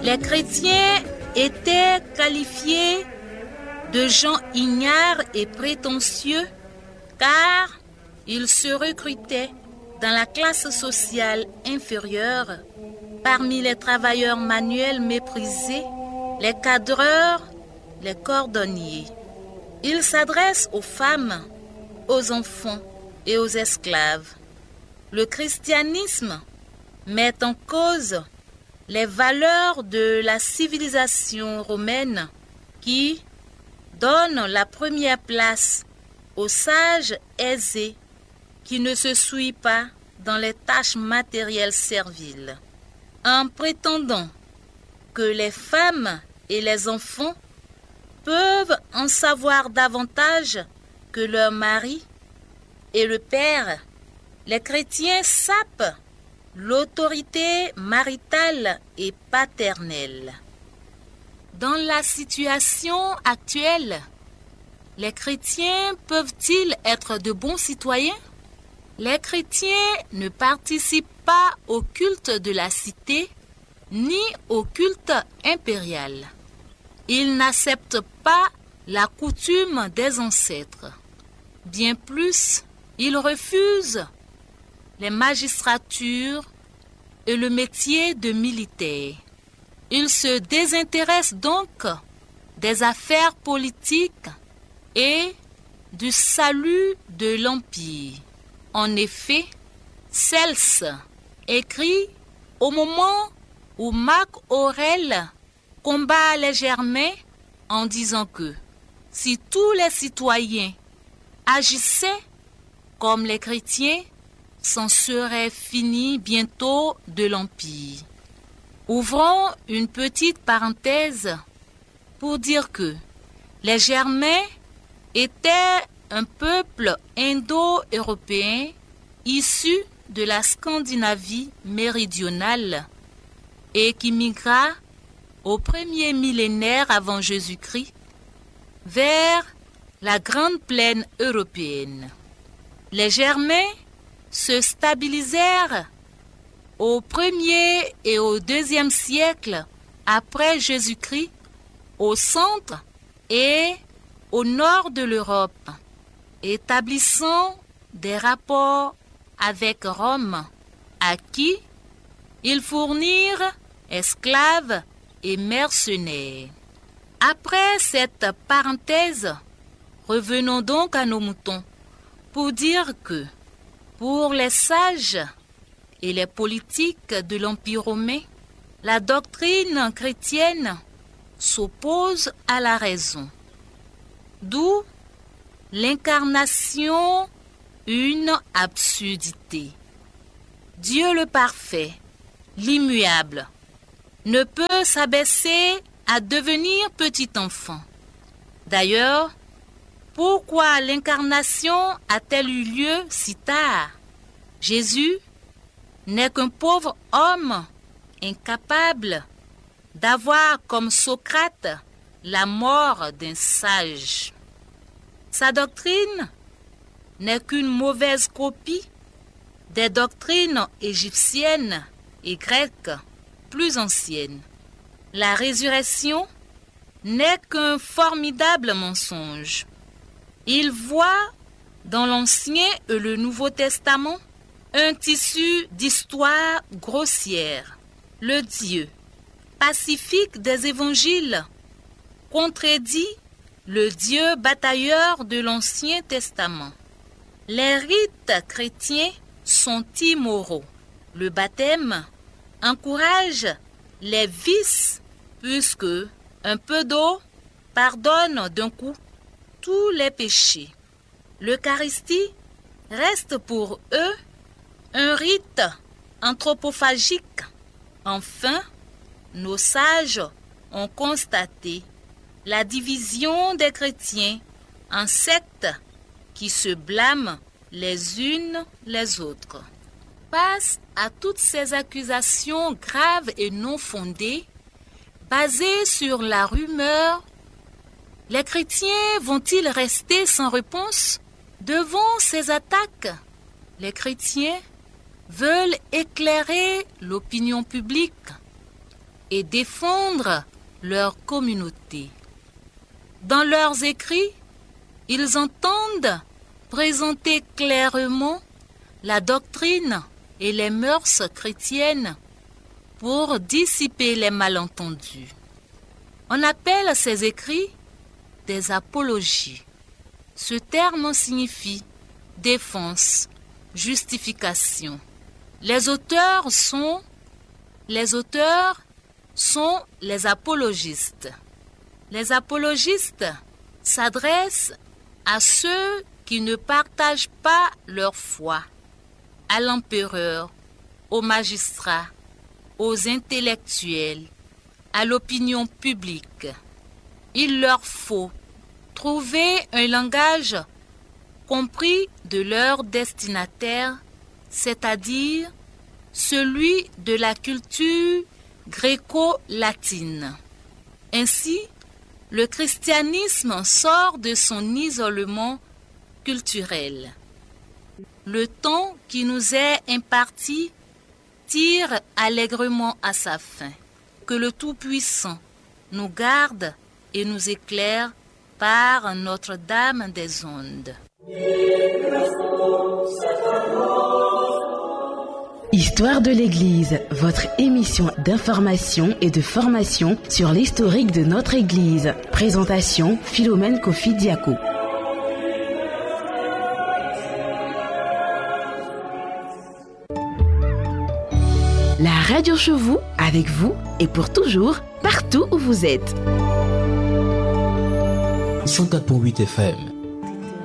Les chrétiens étaient qualifiés de gens ignares et prétentieux car ils se recrutaient dans la classe sociale inférieure parmi les travailleurs manuels méprisés, les cadreurs, les cordonniers. Ils s'adressent aux femmes, aux enfants et aux esclaves. Le christianisme met en cause les valeurs de la civilisation romaine qui donne la première place aux sages aisés qui ne se souillent pas dans les tâches matérielles serviles. En prétendant que les femmes et les enfants peuvent en savoir davantage que leur mari et le père, les chrétiens sapent l'autorité maritale et paternelle. Dans la situation actuelle, les chrétiens peuvent-ils être de bons citoyens? Les chrétiens ne participent pas au culte de la cité ni au culte impérial. Ils n'acceptent pas la coutume des ancêtres. Bien plus, ils refusent les magistratures et le métier de militaire. Ils se désintéressent donc des affaires politiques et du salut de l'Empire. En effet, Cels écrit au moment où Marc Aurèle combat les Germains en disant que si tous les citoyens agissaient comme les chrétiens, c'en serait fini bientôt de l'Empire. Ouvrons une petite parenthèse pour dire que les Germains étaient un peuple indo-européen issu de la Scandinavie méridionale et qui migra au premier millénaire avant Jésus-Christ vers la grande plaine européenne. Les Germains se stabilisèrent au 1er et au 2e siècle après Jésus-Christ au centre et au nord de l'Europe, établissant des rapports avec Rome, à qui ils fournirent esclaves et mercenaires. Après cette parenthèse, revenons donc à nos moutons pour dire que pour les sages et les politiques de l'Empire romain, la doctrine chrétienne s'oppose à la raison. D'où l'incarnation, une absurdité. Dieu le parfait, l'immuable, ne peut s'abaisser à devenir petit enfant. D'ailleurs, pourquoi l'incarnation a-t-elle eu lieu si tard? Jésus n'est qu'un pauvre homme incapable d'avoir comme Socrate la mort d'un sage. Sa doctrine n'est qu'une mauvaise copie des doctrines égyptiennes et grecques plus anciennes. La résurrection n'est qu'un formidable mensonge. Il voit dans l'Ancien et le Nouveau Testament un tissu d'histoire grossière. Le Dieu pacifique des évangiles contredit le Dieu batailleur de l'Ancien Testament. Les rites chrétiens sont immoraux. Le baptême encourage les vices puisque un peu d'eau pardonne d'un coup tous les péchés. L'Eucharistie reste pour eux un rite anthropophagique. Enfin, nos sages ont constaté la division des chrétiens en sectes qui se blâment les unes les autres. Face à toutes ces accusations graves et non fondées, basées sur la rumeur, les chrétiens vont-ils rester sans réponse devant ces attaques? Les chrétiens veulent éclairer l'opinion publique. et défendre leur communauté. Dans leurs écrits, ils entendent présenter clairement la doctrine et les mœurs chrétiennes pour dissiper les malentendus. On appelle ces écrits des apologies. Ce terme signifie défense, justification. Les auteurs sont les apologistes. Les apologistes s'adressent à ceux qui ne partagent pas leur foi, à l'empereur, aux magistrats, aux intellectuels, à l'opinion publique. Il leur faut trouver un langage compris de leur destinataire, c'est-à-dire celui de la culture gréco-latine. Ainsi, le christianisme sort de son isolement culturel. Le temps qui nous est imparti tire allègrement à sa fin. Que le Tout-Puissant nous garde et nous éclaire par Notre-Dame des Ondes. Histoire de l'Église, votre émission d'information et de formation sur l'historique de notre Église. Présentation Philomène Kofi Diako. La radio chez vous, avec vous et pour toujours, partout où vous êtes. 104.8 FM,